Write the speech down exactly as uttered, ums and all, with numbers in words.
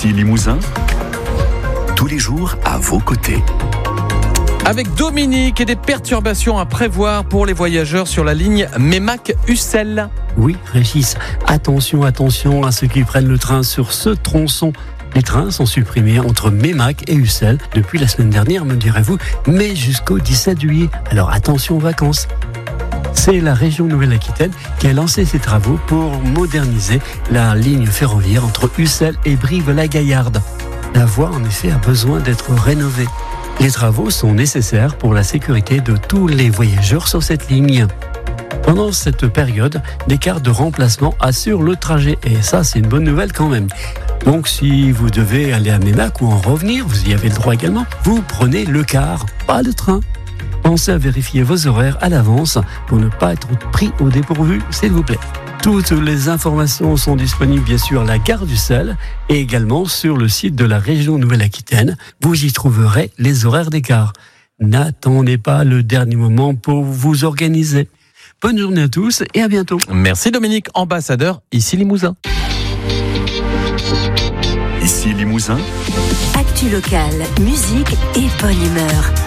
Ici Limousin, tous les jours à vos côtés. Avec Dominique et des perturbations à prévoir pour les voyageurs sur la ligne Meymac-Ussel. Oui, Régis, attention, attention à ceux qui prennent le train sur ce tronçon. Les trains sont supprimés entre Meymac et Ussel depuis la semaine dernière, me direz-vous, mais jusqu'au dix-sept juillet. Alors attention aux vacances. C'est la région Nouvelle-Aquitaine qui a lancé ses travaux pour moderniser la ligne ferroviaire entre Ussel et Brive-la-Gaillarde. La voie, en effet, a besoin d'être rénovée. Les travaux sont nécessaires pour la sécurité de tous les voyageurs sur cette ligne. Pendant cette période, des cars de remplacement assurent le trajet. Et ça, c'est une bonne nouvelle quand même. Donc, si vous devez aller à Meymac ou en revenir, vous y avez le droit également, vous prenez le car, pas le train. Pensez à vérifier vos horaires à l'avance pour ne pas être pris au dépourvu, s'il vous plaît. Toutes les informations sont disponibles bien sûr à la gare d'Ussel et également sur le site de la région Nouvelle-Aquitaine. Vous y trouverez les horaires des cars. N'attendez pas le dernier moment pour vous organiser. Bonne journée à tous et à bientôt. Merci Dominique, ambassadeur Ici Limousin. Ici Limousin, Actu locale, musique et bonne humeur.